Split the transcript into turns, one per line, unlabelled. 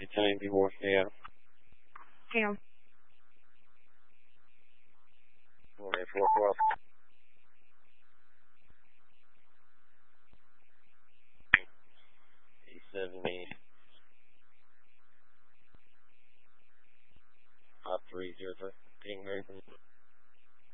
time before stay out.
Cam.
412. 878. Op 303. Ping very